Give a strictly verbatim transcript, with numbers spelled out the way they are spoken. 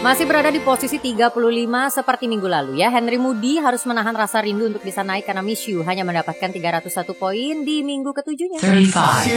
Masih berada di posisi tiga puluh lima seperti minggu lalu ya. Henry Moody harus menahan rasa rindu untuk bisa naik karena Miss You hanya mendapatkan tiga ratus satu poin di minggu ketujuhnya. thirty-five